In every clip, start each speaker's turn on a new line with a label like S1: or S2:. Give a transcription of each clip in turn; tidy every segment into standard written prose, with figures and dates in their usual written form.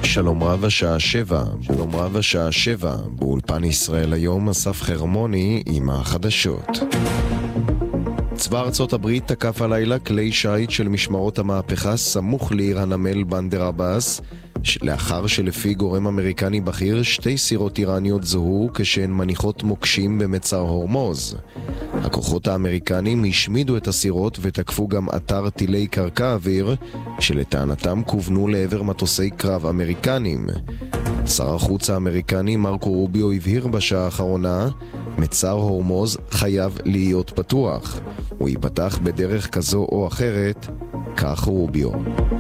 S1: שלום רב השעה 7, באולפן ישראל היום אסף חרמוני עם החדשות. צבא ארצות הברית תקף הלילה כלי שיט של משמרות המהפכה סמוך לעיר הנמל בנדר אבאס, לאחר שלפי גורם אמריקני בכיר 2 סירות איראניות זוהו כשהן מניחות מוקשים במצר הורמוז. הכוחות האמריקנים השמידו את הסירות ותקפו גם אתר טילי קרקע אוויר שלטענתם כוונו לעבר מטוסי קרב אמריקנים. שר החוץ האמריקני מרקו רוביו הבהיר בשעה האחרונה, מצר הורמוז חייב להיות פתוח. הוא ייפתח בדרך כזו או אחרת, כך רוביו.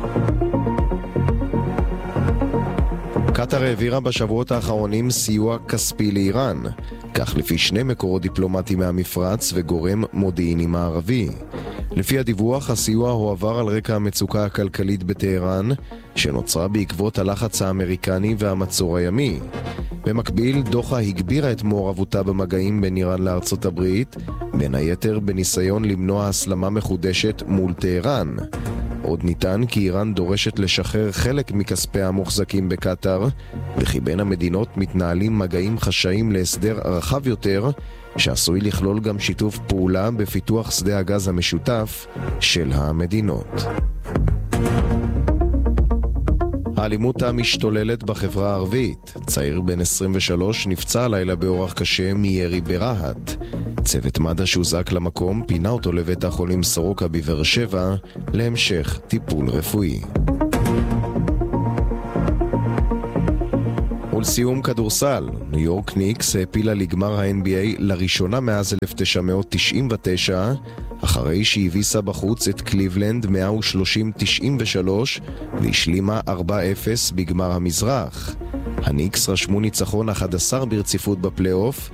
S1: קטר העבירה בשבועות האחרונים סיוע כספי לאיראן, כך לפי 2 מקורות דיפלומטיים מהמפרץ וגורם מודיעיני מערבי. לפי הדיווח, הסיוע הועבר על רקע המצוקה הכלכלית בטהרן, שנוצרה בעקבות הלחץ האמריקני והמצור הימי. במקביל, דוחה הגבירה את מעורבותה במגעים בין איראן לארצות הברית, בין היתר בניסיון למנוע הסלמה מחודשת מול טהרן. עוד ניתן כי איראן דורשת לשחרר חלק מכספי המוחזקים בקטר, וכי בין המדינות מתנהלים מגעים חשאיים להסדר רחב יותר, שעשוי לכלול גם שיתוף פעולה בפיתוח שדה הגז המשותף של המדינות. האלימות המשתוללת בחברה הערבית. צעיר בן 23 נפצע לילה באורח קשה מירי ברהט. צוות מד"א שהוזעק למקום פינה אותו לבית החולים סורוקה בבאר שבע להמשך טיפול רפואי. ולסיום כדורסל, ניו יורק ניקס העפילה לגמר ה-NBA לראשונה מאז 1999, אחרי שהביסה בחוץ את קליבלנד 130-93 והשלימה 4-0 בגמר המזרח. הניקס רשמו ניצחון 11 ברציפות בפלייאוף,